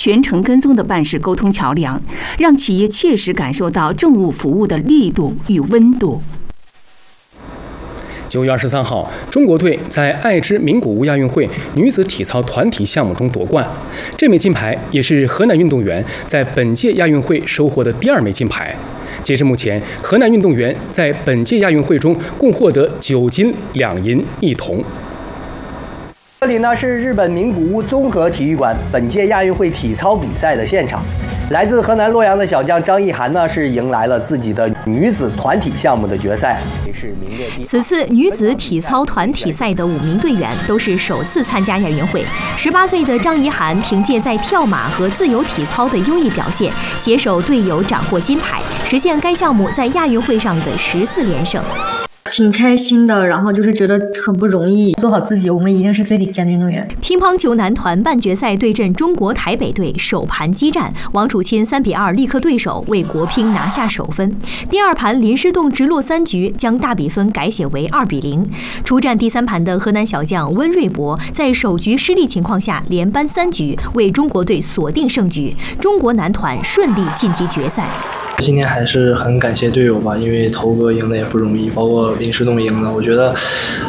全程跟踪的办事沟通桥梁，让企业切实感受到政务服务的力度与温度。 9月23号，中国队在爱知名古屋亚运会女子体操团体项目中夺冠，这枚金牌也是河南运动员在本届亚运会收获的第2枚金牌。截至目前，河南运动员在本届亚运会中共获得9金2银1铜。 这里呢是日本名古屋综合体育馆本届亚运会体操比赛的现场。来自河南洛阳的小将张艺涵呢，是迎来了自己的女子团体项目的决赛，是名列第2。 此次女子体操团体赛的5名队员都是首次参加亚运会。18岁的张艺涵凭借在跳马和自由体操的优异表现，携手队友斩获金牌，实现该项目在亚运会上的14连胜。 挺开心的，然后就是觉得很不容易，做好自己，我们一定是最顶尖的运动员。 乒乓球男团半决赛对阵中国台北队，首盘激战，王楚钦3比2力克对手，为国乒拿下首分。第2盘林诗栋直落3局，将大比分改写为2比0。出战第3盘的河南小将温瑞博，在首局失利情况下连扳3局，为中国队锁定胜局，中国男团顺利晋级决赛。 今天还是很感谢队友吧，因为头哥赢的也不容易，包括林诗栋赢的，我觉得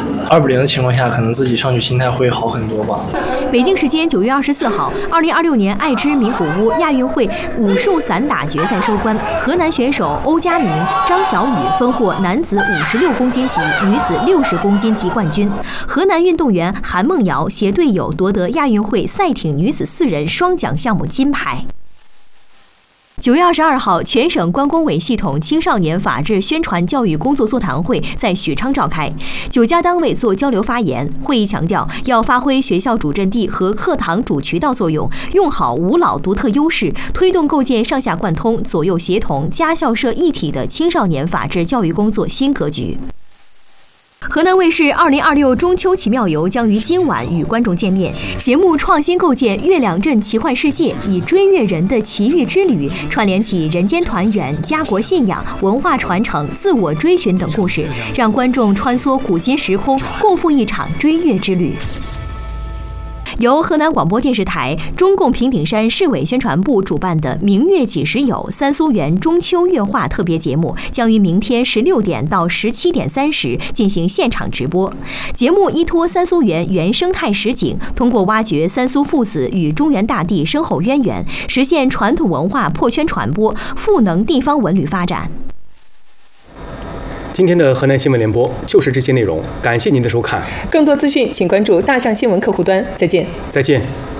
2比0的情况下，可能自己上去心态会好很多吧。 北京时间9月24号，2026年爱知名古屋亚运会武术散打决赛收官，河南选手欧佳明、张小雨分获男子56公斤级、女子60公斤级冠军。河南运动员韩梦瑶携队友夺得亚运会赛艇女子4人双桨项目金牌。9月22号，全省关工委系统青少年法治宣传教育工作座谈会在许昌召开，9家单位做交流发言。会议强调，要发挥学校主阵地和课堂主渠道作用，用好吴老独特优势，推动构建上下贯通、左右协同、家校社一体的青少年法治教育工作新格局。河南卫视2026中秋奇妙游将于今晚与观众见面。节目创新构建月亮镇奇幻世界，以追月人的奇遇之旅串联起人间团圆、家国信仰、文化传承、自我追寻等故事，让观众穿梭古今时空，共赴一场追月之旅。由河南广播电视台、中共平顶山市委宣传部主办的“明月几时有”三苏园中秋月话特别节目，将于明天16点到17点30进行现场直播。节目依托三苏园原生态实景，通过挖掘三苏父子与中原大地深厚渊源，实现传统文化破圈传播，赋能地方文旅发展。 今天的河南新闻联播就是这些内容，感谢您的收看。 更多资讯请关注大象新闻客户端。再见。 再见。